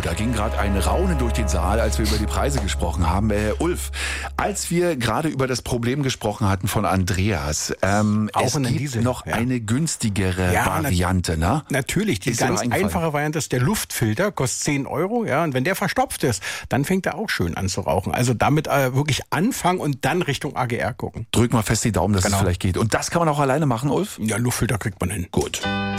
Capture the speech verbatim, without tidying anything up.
da ging gerade ein Raunen durch den Saal, als wir über die Preise gesprochen haben. Äh, Ulf, als wir gerade über das Problem gesprochen hatten von Andreas, ähm, Auch es in gibt Diesel, noch ja. eine günstigere Ja, Variante, ne? Natürlich, die Ist dir ganz noch eingefallen? einfache Variante ist der Luftfilter, kostet zehn Euro, ja, und wenn der verstopft ist, dann fängt er auch schön an zu rauchen. Also damit äh, wirklich anfangen und dann Richtung A G R gucken. Drück mal fest die Daumen, dass Genau. es vielleicht geht. Und das kann man auch alleine machen, Ulf? Ja, Luftfilter kriegt man hin. Gut.